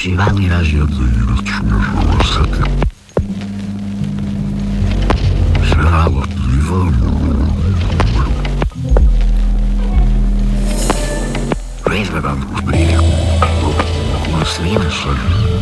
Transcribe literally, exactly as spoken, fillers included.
Živali ražio. Žralo pivo. Razgledam u priliku. U svime sam.